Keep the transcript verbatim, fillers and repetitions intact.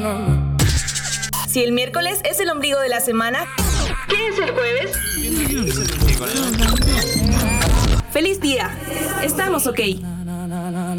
Si el miércoles es el ombligo de la semana, ¿qué es el jueves? ¡Feliz día! Estamos ok.